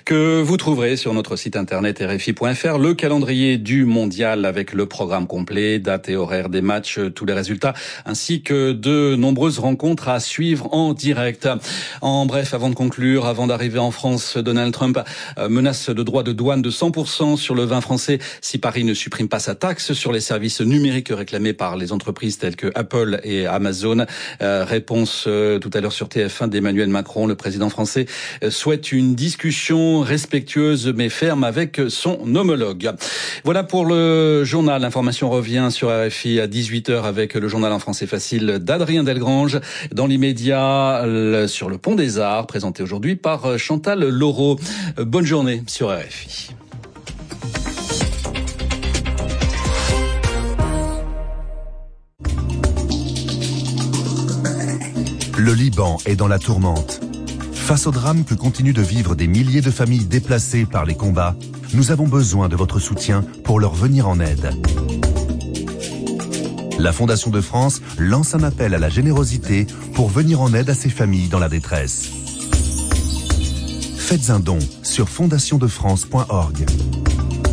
que vous trouverez sur notre site internet rfi.fr, le calendrier du mondial avec le programme complet, date et horaire des matchs, tous les résultats, ainsi que de nombreuses rencontres à suivre en direct. En bref, avant de conclure, avant d'arriver en France, Donald Trump menace de droits de douane de 100% sur le vin français si Paris ne supprime pas sa taxe sur les services numériques réclamés par les entreprises telles que Apple et Amazon. Réponse tout à l'heure sur TF1 d'Emmanuel Macron. Le président français souhaite une discussion respectueuse mais ferme avec son homologue. Voilà pour le journal. L'information revient sur RFI à 18h avec le journal en français facile d'Adrien Delgrange. Dans l'immédiat, sur le Pont des Arts, présenté aujourd'hui par Chantal Laureau. Bonne journée sur RFI. Le Liban est dans la tourmente. Face au drame que continuent de vivre des milliers de familles déplacées par les combats, nous avons besoin de votre soutien pour leur venir en aide. La Fondation de France lance un appel à la générosité pour venir en aide à ces familles dans la détresse. Faites un don sur fondationdefrance.org.